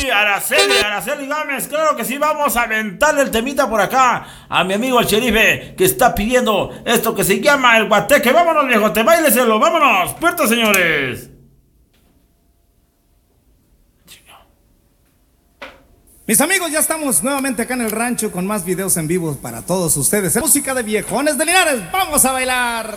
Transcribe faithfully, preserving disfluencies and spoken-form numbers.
Sí, Araceli, Araceli Gámez, claro que sí, vamos a aventarle el temita por acá a mi amigo el sherife que está pidiendo esto que se llama el guateque. Vámonos, viejo, te baileselo, vámonos, puerta, señores. Mis amigos, ya estamos nuevamente acá en el rancho con más videos en vivo para todos ustedes. Música de viejones de Linares, vamos a bailar.